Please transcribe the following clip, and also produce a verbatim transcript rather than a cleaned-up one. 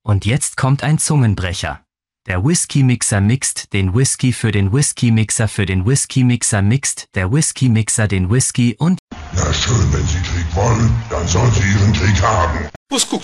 Und jetzt kommt ein Zungenbrecher. Der Whisky-Mixer mixt den Whisky für den Whisky-Mixer für den Whisky-Mixer mixt der Whisky-Mixer den Whisky und... Na schön, wenn Sie Krieg wollen, dann sollen Sie Ihren Krieg haben. Was guckst